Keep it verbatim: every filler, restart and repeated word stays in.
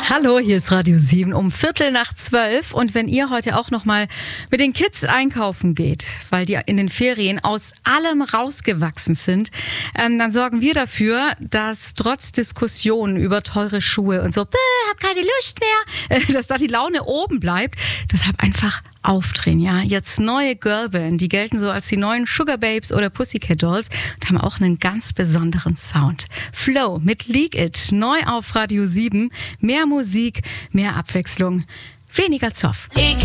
Hallo, hier ist Radio sieben um Viertel nach zwölf. Und wenn ihr heute auch noch mal mit den Kids einkaufen geht, weil die in den Ferien aus allem rausgewachsen sind, ähm, dann sorgen wir dafür, dass trotz Diskussionen über teure Schuhe und so, hab keine Lust mehr, äh, dass da die Laune oben bleibt. Deshalb einfach aufdrehen, ja. Jetzt neue Girlband, die gelten so als die neuen Sugar Babes oder Pussycat Dolls und haben auch einen ganz besonderen Sound. Flow mit Leak It, neu auf Radio sieben. Mehr Musik, mehr Abwechslung, weniger Zoff.